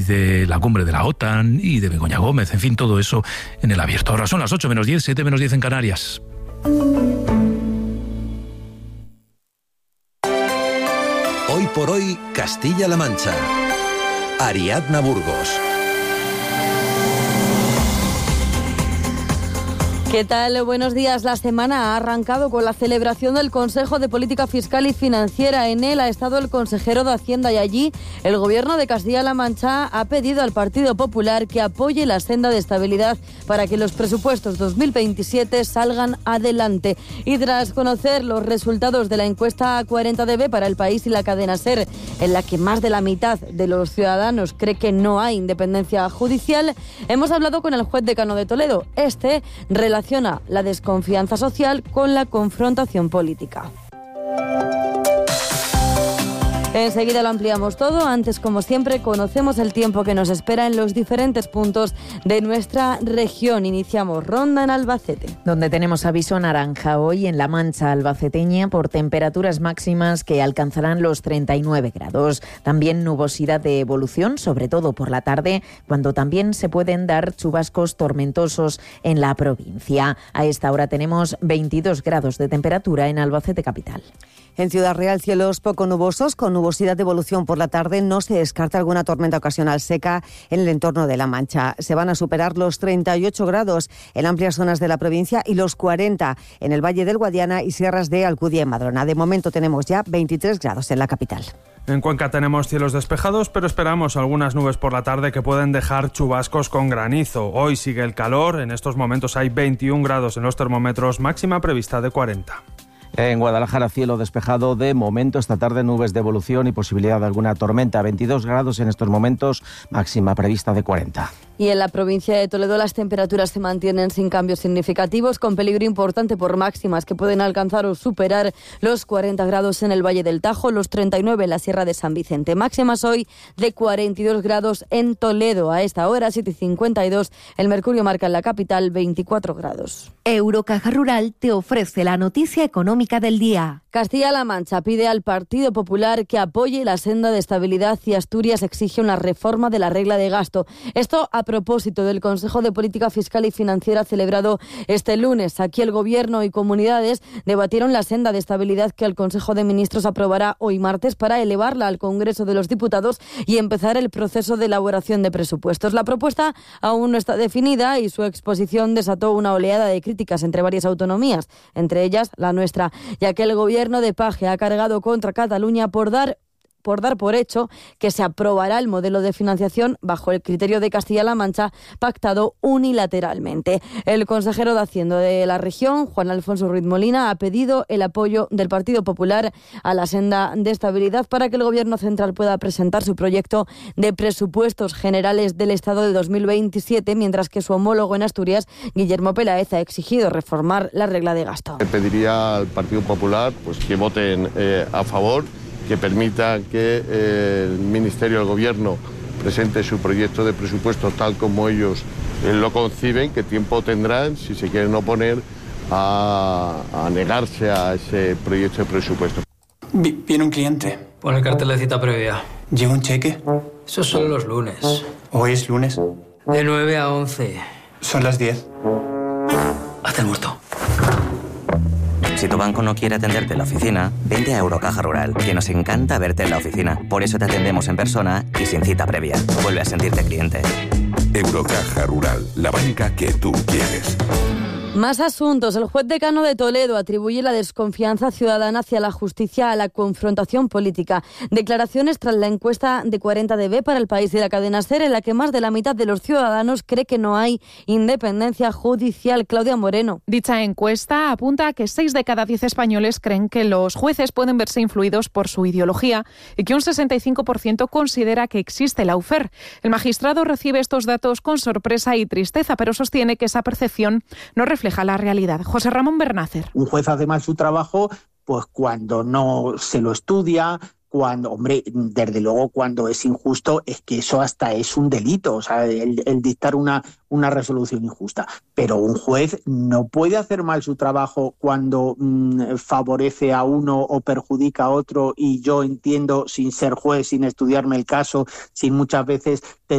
de la cumbre de la OTAN y de Begoña Gómez, en fin, todo eso en El Abierto. Ahora son las 8 menos 10, 7 menos 10 en Canarias. Hoy por hoy, Castilla-La Mancha. Ariadna Burgos. ¿Qué tal? Buenos días. La semana ha arrancado con la celebración del Consejo de Política Fiscal y Financiera. En él ha estado el consejero de Hacienda y allí el Gobierno de Castilla-La Mancha ha pedido al Partido Popular que apoye la senda de estabilidad para que los presupuestos 2027 salgan adelante. Y tras conocer los resultados de la encuesta 40DB para El País y la cadena SER, en la que más de la mitad de los ciudadanos cree que no hay independencia judicial, hemos hablado con el juez decano de Toledo. Este relaciona la desconfianza social con la confrontación política. Enseguida lo ampliamos todo. Antes, como siempre, conocemos el tiempo que nos espera en los diferentes puntos de nuestra región. Iniciamos ronda en Albacete, donde tenemos aviso naranja hoy en la Mancha albaceteña por temperaturas máximas que alcanzarán los 39 grados. También nubosidad de evolución, sobre todo por la tarde, cuando también se pueden dar chubascos tormentosos en la provincia. A esta hora tenemos 22 grados de temperatura en Albacete capital. En Ciudad Real, cielos poco nubosos, con nubosidad de evolución por la tarde. No se descarta alguna tormenta ocasional seca en el entorno de La Mancha. Se van a superar los 38 grados en amplias zonas de la provincia y los 40 en el Valle del Guadiana y sierras de Alcudia y Madrona. De momento tenemos ya 23 grados en la capital. En Cuenca tenemos cielos despejados, pero esperamos algunas nubes por la tarde que pueden dejar chubascos con granizo. Hoy sigue el calor, en estos momentos hay 21 grados en los termómetros, máxima prevista de 40. En Guadalajara, cielo despejado de momento. Esta tarde nubes de evolución y posibilidad de alguna tormenta. 22 grados en estos momentos, máxima prevista de 40. Y en la provincia de Toledo las temperaturas se mantienen sin cambios significativos, con peligro importante por máximas que pueden alcanzar o superar los 40 grados en el Valle del Tajo, los 39 en la Sierra de San Vicente. Máximas hoy de 42 grados en Toledo. A esta hora, 7:52, el mercurio marca en la capital 24 grados. Eurocaja Rural te ofrece la noticia económica del día. Castilla-La Mancha pide al Partido Popular que apoye la senda de estabilidad y Asturias exige una reforma de la regla de gasto. Esto a propósito del Consejo de Política Fiscal y Financiera celebrado este lunes. Aquí el Gobierno y comunidades debatieron la senda de estabilidad que el Consejo de Ministros aprobará hoy martes para elevarla al Congreso de los Diputados y empezar el proceso de elaboración de presupuestos. La propuesta aún no está definida y su exposición desató una oleada de críticas entre varias autonomías, entre ellas la nuestra, ya que el Gobierno de Paje ha cargado contra Cataluña por dar por hecho que se aprobará el modelo de financiación bajo el criterio de Castilla-La Mancha pactado unilateralmente. El consejero de Hacienda de la región, Juan Alfonso Ruiz Molina, ha pedido el apoyo del Partido Popular a la senda de estabilidad para que el Gobierno central pueda presentar su proyecto de presupuestos generales del Estado de 2027, mientras que su homólogo en Asturias, Guillermo Peláez, ha exigido reformar la regla de gasto. Pediría al Partido Popular que voten a favor, que permita que el Ministerio del Gobierno presente su proyecto de presupuesto tal como ellos lo conciben, que tiempo tendrán, si se quieren oponer, a negarse a ese proyecto de presupuesto. Viene un cliente. Pon el cartel de cita previa. ¿Llega un cheque? Eso son los lunes. ¿Hoy es lunes? De 9 a 11. Son las 10. Hazte el muerto. Si tu banco no quiere atenderte en la oficina, vente a Eurocaja Rural, que nos encanta verte en la oficina. Por eso te atendemos en persona y sin cita previa. Vuelve a sentirte cliente. Eurocaja Rural, la banca que tú quieres. Más asuntos. El juez decano de Toledo atribuye la desconfianza ciudadana hacia la justicia a la confrontación política. Declaraciones tras la encuesta de 40DB para El País y la cadena SER, en la que más de la mitad de los ciudadanos cree que no hay independencia judicial. Claudia Moreno. Dicha encuesta apunta a que 6 de cada 10 españoles creen que los jueces pueden verse influidos por su ideología y que un 65% considera que existe lawfare. El magistrado recibe estos datos con sorpresa y tristeza, pero sostiene que esa percepción no refleja la realidad. José Ramón Bernácer. Un juez hace mal su trabajo pues cuando no se lo estudia, cuando, hombre, desde luego cuando es injusto, es que eso hasta es un delito, o sea, el dictar una resolución injusta. Pero un juez no puede hacer mal su trabajo cuando favorece a uno o perjudica a otro, y yo entiendo, sin ser juez, sin estudiarme el caso, sin muchas veces